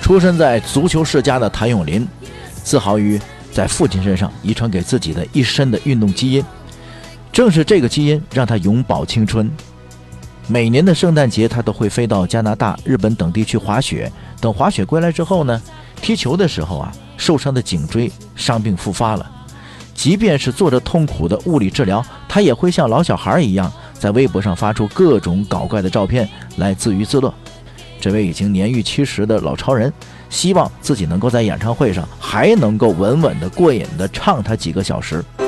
出身在足球世家的谭咏麟，自豪于在父亲身上遗传给自己的一身的运动基因。正是这个基因让他永葆青春。每年的圣诞节，他都会飞到加拿大、日本等地去滑雪。等滑雪归来之后呢，踢球的时候啊，受伤的颈椎伤病复发了。即便是做着痛苦的物理治疗，他也会像老小孩一样，在微博上发出各种搞怪的照片来自娱自乐。这位已经年逾70的老超人，希望自己能够在演唱会上还能够稳稳的、过瘾的唱他几个小时。